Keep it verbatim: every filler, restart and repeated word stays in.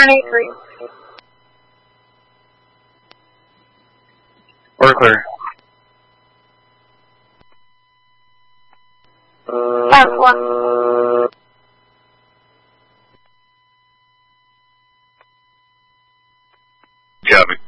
nine eight three. We're clear. Last one. Copy.